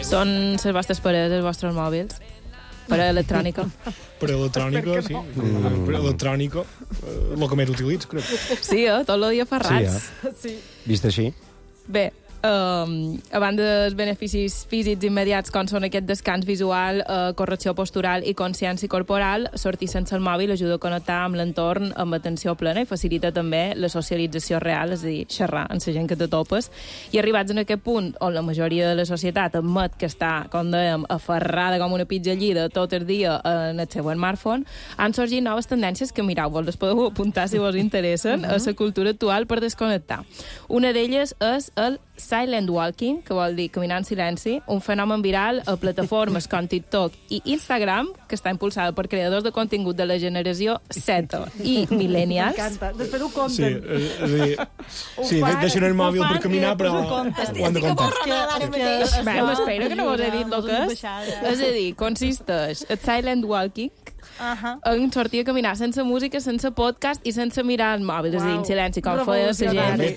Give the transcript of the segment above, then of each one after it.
Són les vostres parelles, els vostres mòbils. Per electrònica. Per electrònica, sí. Per electrònica, el que més utilitzo, crec. Sí, tot el dia ferrats. Sí. Vist així? Bé, a banda dels beneficis físics immediats com són aquest descans visual, correcció postural i consciència corporal, sortir sense el mòbil ajuda a connectar amb l'entorn amb atenció plena i facilita també la socialització real, és a dir, xerrar amb la gent que te topes. I arribats en aquest punt on la majoria de la societat admet que està, com dèiem, aferrada com una pitjallida tot el dia en el seu smartphone, han sorgit noves tendències que, mireu-vos, les podeu apuntar si vos interessen, a la cultura actual per desconnectar. Una d'elles és el silent walking, que vol dir caminar en silenci, un fenomen viral a plataformes com TikTok i Instagram, que està impulsada per creadors de contingut de la generació Z i millennials. M'encanta. Després ho Sí, compten. és a dir, sí, deixen el mòbil per caminar, però ho han de comptar. Bé, m'espero que no vos he dit el que és. És a dir, consisteix el silent walking en sortir a caminar sense música, sense podcast i sense mirar el mòbil, és a dir, en silenci, com feia la gent.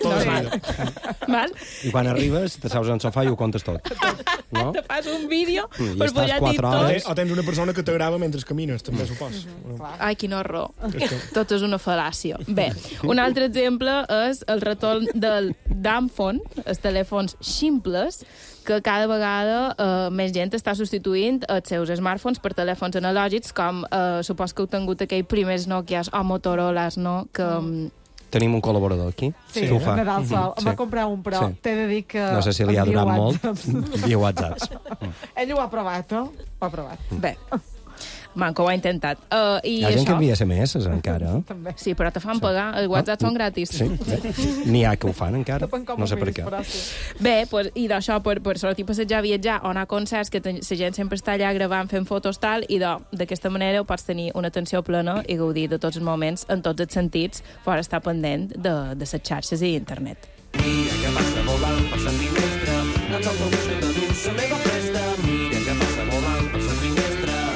Val? I quan arribes, te seus en sofà i ho contes tot. No? Te fas un vídeo I per estàs pujar a 4 TikTok. hores. O tens una persona que t'agrava mentre camines, també, supos. Ai, quin horror. Tot és una fal·làcia. Bé, un altre exemple és el retorn del dumb phone, els telèfons ximples, que cada vegada més gent està substituint els seus smartphones per telèfons analògics, com supos que heu tingut aquells primers Nokias o Motorolas, no?, que... Tenim un col·laborador aquí. Sí, que ho fa. Nadal Sol. Em va comprar un, però t'he de dir que... No sé si li ha envia durat molt. whatsapps. Envia whatsapps. Ell ho ha provat, no? Ho ha provat. Bé, manco ho ha intentat. I Hi ha gent que això... envia SMS encara. També. Sí, però te fan pagar. Els WhatsApp són gratis. Sí, bé. N'hi ha que ho fan encara. Depèn com No ho sé per miris, què. però sí. Bé, pues, i d'això, per sortir a passejar, viatjar, o anar a concerts, que la gent sempre està allà gravant, fent fotos, tal, i d'aquesta manera pots tenir una atenció plena i gaudir de tots els moments, en tots els sentits, fora estar pendent de les xarxes i internet. Mira que passa volant per Sant Silvestre, ens el professor de dur la meva festa. Mira que passa volant per Sant Silvestre.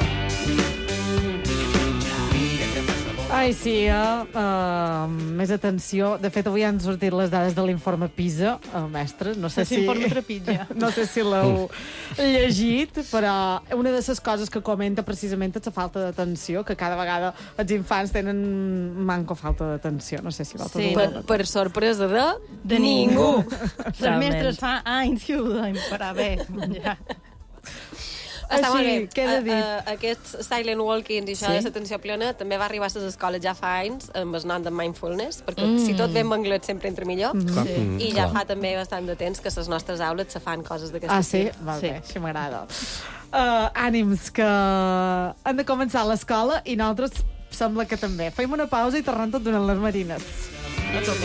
Ai, sí, més atenció. De fet, avui han sortit les dades de l'informe PISA, mestres. No sé si... L'informe trepitja. No sé si l'heu llegit, però una de les coses que comenta precisament és la falta d'atenció, que cada vegada els infants tenen manco falta d'atenció. No sé si Sí, Per sorpresa De ningú. Els Realment. mestres fa anys que ho deien, però bé, ja. Està molt Així, bé. queda dit. Aquests silent walking i això de l'atenció plena també va arribar a les escoles ja fa anys amb el nom de mindfulness, perquè si tot ve en anglès sempre entra millor. I ja fa també bastant de temps que les nostres aules se fan coses d'aquesta. Ah, sí? Val bé, així m'agrada. Ànims, que han de començar l'escola i nosaltres sembla que també. Fem una pausa i tornem tot donant les marines.